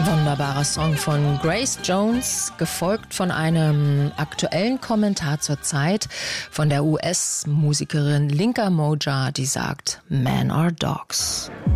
Wunderbarer Song von Grace Jones, gefolgt von einem aktuellen Kommentar zur Zeit von der US-Musikerin Linka Moja, die sagt, Men are Dogs.